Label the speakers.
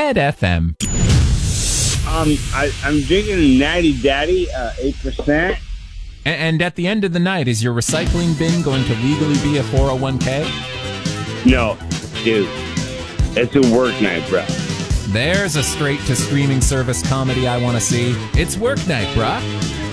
Speaker 1: Red FM.
Speaker 2: I'm drinking Natty Daddy, 8%.
Speaker 1: And at the end of the night, is your recycling bin going to legally be a 401k?
Speaker 2: No, dude. It's a work night, bro.
Speaker 1: There's a straight-to-streaming service comedy I want to see. It's Work Night, brah.